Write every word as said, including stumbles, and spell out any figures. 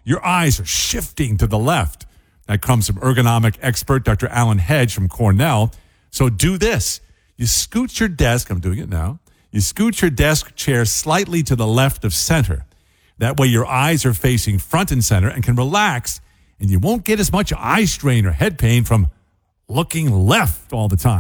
your eyes are shifting to the left. That comes from ergonomic expert Doctor Alan Hedge from Cornell. So do this. You scoot your desk, I'm doing it now. You scoot your desk chair slightly to the left of center. That way your eyes are facing front and center and can relax, and you won't get as much eye strain or head pain from looking left all the time.